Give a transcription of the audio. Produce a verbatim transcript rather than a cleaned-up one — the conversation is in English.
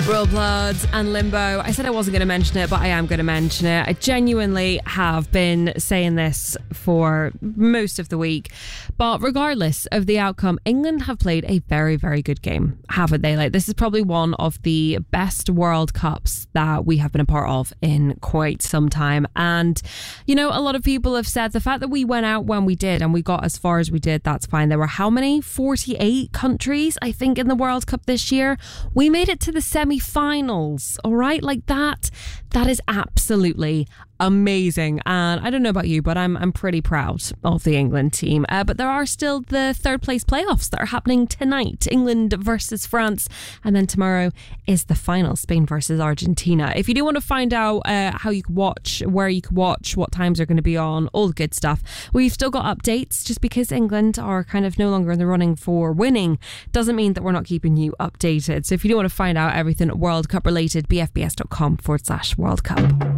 Royal Bloods and Limbo. I said I wasn't going to mention it, but I am going to mention it. I genuinely have been saying this for most of the week. But regardless of the outcome, England have played a very, very good game, haven't they? Like, this is probably one of the best World Cups that we have been a part of in quite some time. And, you know, a lot of people have said the fact that we went out when we did and we got as far as we did, that's fine. There were how many? forty-eight countries, I think, in the World Cup this year. We made it to the semi-finals, all right? Like that, that is absolutely amazing. And I don't know about you, but I'm I'm pretty proud of the England team. Uh, but there are still the third place playoffs that are happening tonight. England versus France. And then tomorrow is the final, Spain versus Argentina. If you do want to find out uh, how you can watch, where you can watch, what times are going to be on, all the good stuff, we've still got updates. Just because England are kind of no longer in the running for winning doesn't mean that we're not keeping you updated. So if you do want to find out everything World Cup related, bfbs.com forward slash World Cup.